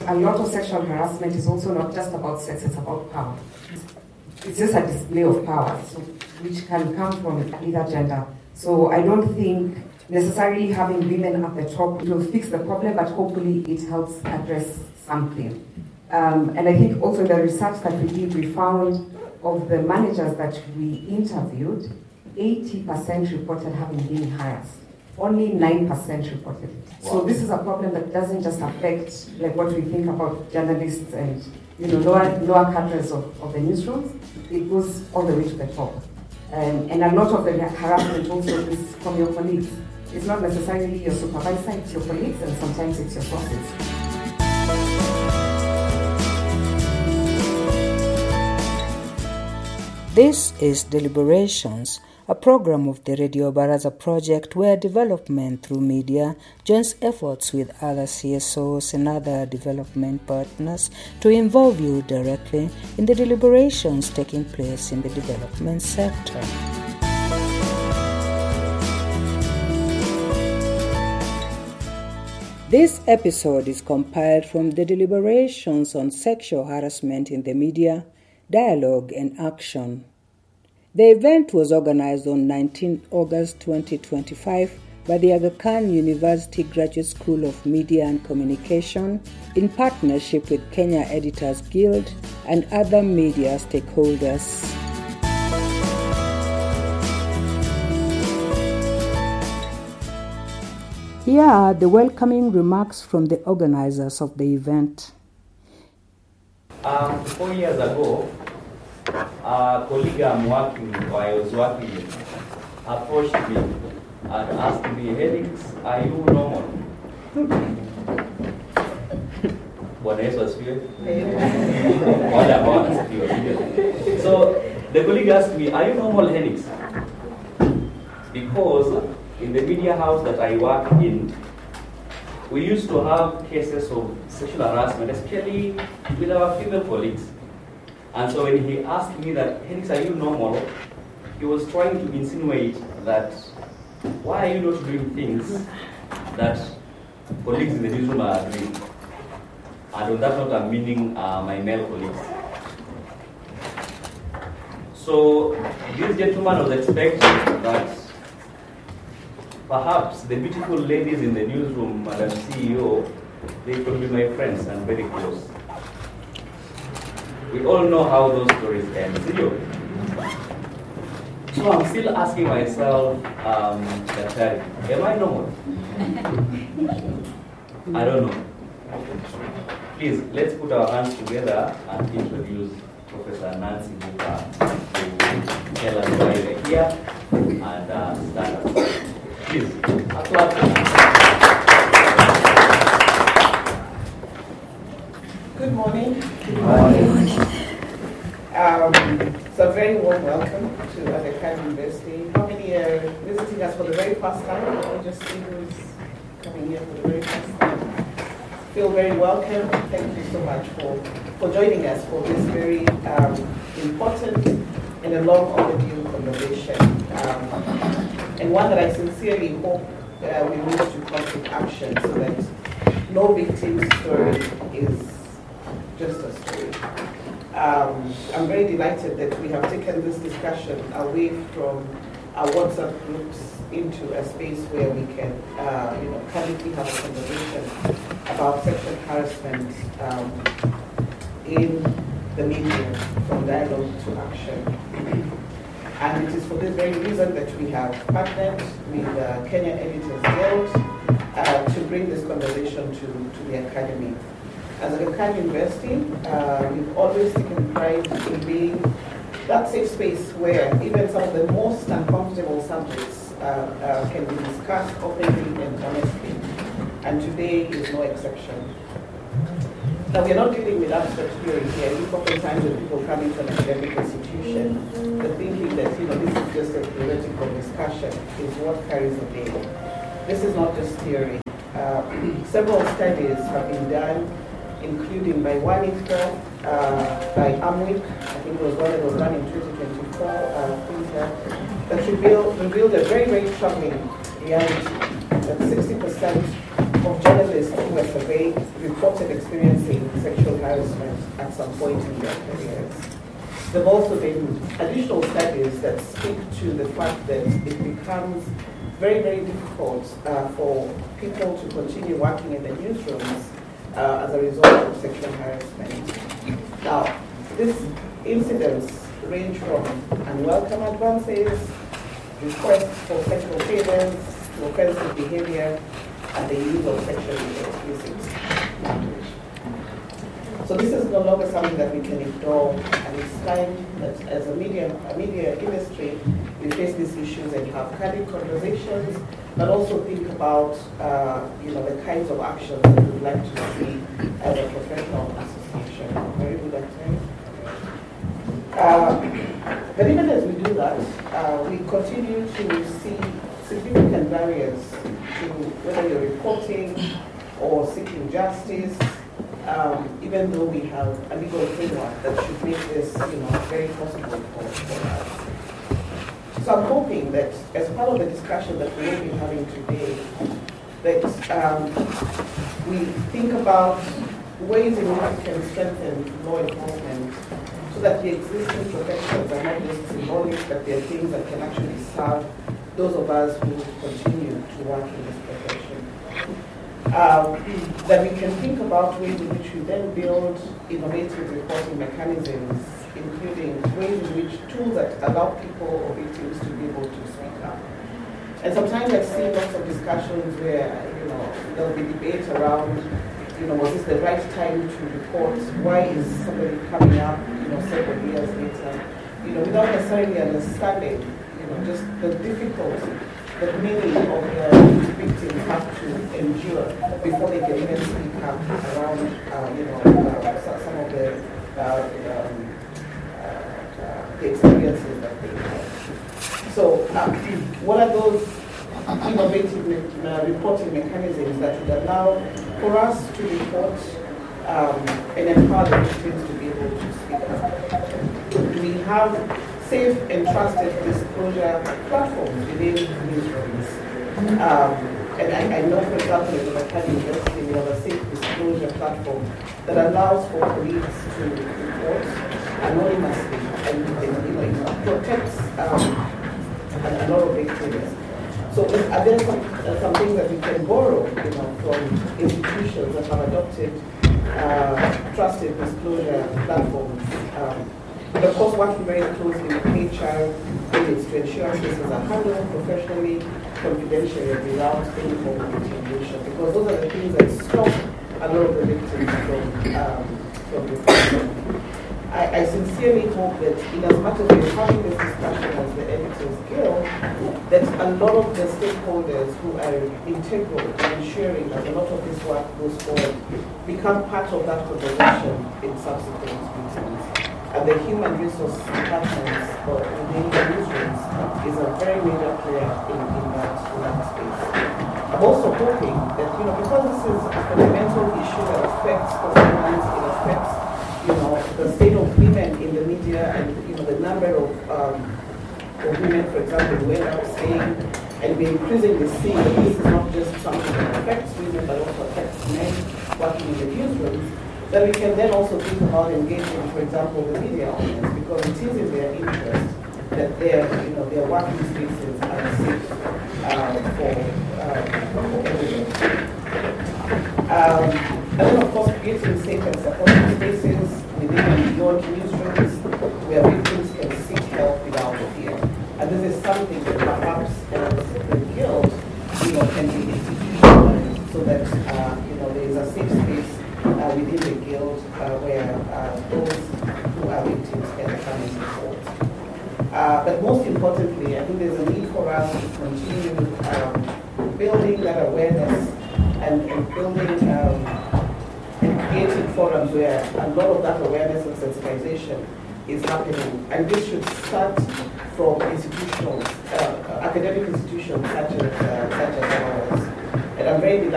a lot of sexual harassment is also not just about sex, it's about power. It's just a display of power, so, which can come from either gender. So I don't think necessarily having women at the top will fix the problem, but hopefully it helps address something. And I think also in the research that we did, we found of the managers that we interviewed, 80% reported having been harassed. Only 9% reported it. Wow. So this is a problem that doesn't just affect like what we think about journalists and lower cadres of the newsrooms. It goes all the way to the top. And a lot of the harassment also is from your colleagues. It's not necessarily your supervisor, it's your colleagues, and sometimes it's your bosses. This is Deliberations, a program of the Radio Baraza project where development through media joins efforts with other CSOs and other development partners to involve you directly in the deliberations taking place in the development sector. This episode is compiled from the deliberations on sexual harassment in the media, dialogue and action. The event was organized on 19 August 2025 by the Aga Khan University Graduate School of Media and Communication in partnership with Kenya Editors Guild and other media stakeholders. Here are the welcoming remarks from the organizers of the event. 4 years ago, a colleague I was working with approached me and asked me, Helix, are you normal? Bwana Yesu asifiwe. Wale ambao wanasifiwa. So the colleague asked me, are you normal, Helix? Because in the media house that I work in, we used to have cases of sexual harassment, especially with our female colleagues. And so when he asked me that, Helix, are you normal? He was trying to insinuate that, why are you not doing things that colleagues in the newsroom are doing? And on that note, I'm meaning my male colleagues. So this gentleman was expecting that perhaps the beautiful ladies in the newsroom, Madam CEO, they could be my friends and very close. We all know how those stories end. So I'm still asking myself, Daktari, am I normal? I don't know. Please, let's put our hands together and introduce Professor Nancy Buka to tell us why we're here and start us. Please, applaud. Good morning. Good morning. So a very warm welcome to Aga Khan University. How many are visiting us for the very first time? Or just see who's coming here for the very first time? Feel very welcome. Thank you so much for joining us for this very important and a long overdue conversation. And one that I sincerely hope we move to concrete action so that no victim's story is just a story. I'm very delighted that we have taken this discussion away from our WhatsApp groups into a space where we can, candidly have a conversation about sexual harassment in the media, from dialogue to action. And it is for this very reason that we have partnered with Kenya Editors Guild to bring this conversation to the academy. As Aga Khan University, we've always taken pride in being that safe space where even some of the most uncomfortable subjects can be discussed openly and honestly. And today is no exception. Now, we are not dealing with abstract theory here. I think oftentimes when people come into an academic institution, the thinking that this is just a theoretical discussion is what carries the day. This is not just theory. Several studies have been done, including by WANIFCA, by AMWIC, I think it was one that was done in 2024, that revealed a very, very troubling reality that 60% of journalists who were surveyed reported experiencing sexual harassment at some point in their careers. There have also been additional studies that speak to the fact that it becomes very, very difficult for people to continue working in the newsrooms as a result of sexual harassment. Now, these incidents range from unwelcome advances, requests for sexual favors, to offensive behavior, and the use of sexually explicit language. So this is no longer something that we can ignore, and it's time that as a media industry, we face these issues and have candid conversations, but also think about the kinds of actions that we'd like to see as a professional association. Very good at but even as we do that, we continue to see significant barriers to whether you're reporting or seeking justice, even though we have a legal framework that should make this very possible for us. So I'm hoping that as part of the discussion that we will be having today, that we think about ways in which we can strengthen law enforcement so that the existing protections are not just symbolic, but they're things that can actually serve those of us who continue to work in this profession. That we can think about ways in which we then build innovative reporting mechanisms, including ways in which tools that allow people or victims to be able to speak up. And sometimes I see lots of discussions where there'll be debate around was this the right time to report? Why is somebody coming up several years later? Without necessarily understanding just the difficulty that many of the victims have to endure before they can even speak up around, some of the experiences that they have. So, what are those innovative reporting mechanisms that would allow for us to report and empower the victims to be able to speak up? We have safe and trusted disclosure platforms within newsrooms. And I know, for example, in Makani University, we have a safe disclosure platform that allows for police to report anonymously and it protects a lot of victims. So are there some things that we can borrow from institutions that have adopted trusted disclosure platforms? But of course, working very closely with HR units to ensure cases are handled professionally, confidentially, and without any form of intimidation, because those are the things that stop a lot of the victims from reporting. I sincerely hope that in as much as we're having this discussion as the Editors Guild, that a lot of the stakeholders who are integral in ensuring that a lot of this work goes forward become part of that conversation in subsequent meetings. And the human resource departments within the newsrooms is a very major player in that space. I'm also hoping that, because this is a fundamental issue that affects consumers, it affects, the state of women in the media and, the number of women, for example, who end up staying, and we're increasingly seeing that this is not just something that affects women, but also affects men working in the newsrooms, that we can then also think about engaging, for example, the media audience, because it is in their interest that their working spaces are safe for everyone. And then, of course, creating safe and supportive spaces within and beyond newsrooms where victims can seek help without fear. And this is something that perhaps the Guild, can be institutionalized so that there is a safe space within the Guild where those who are victims can come and support. But most importantly, I think there's a need for us to continue building that awareness and building and creating forums where a lot of that awareness and sensitization is happening. And this should start from institutions, academic institutions such as ours. And I'm very delighted